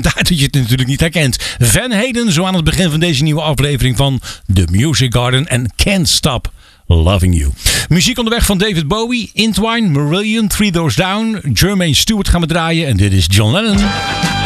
Daar dat je het natuurlijk niet herkent. Van Halen, zo aan het begin van deze nieuwe aflevering van The Music Garden en Can't Stop Loving You. Muziek onderweg van David Bowie, Entwine, Marillion, Three Doors Down, Jermaine Stewart gaan we draaien en dit is John Lennon.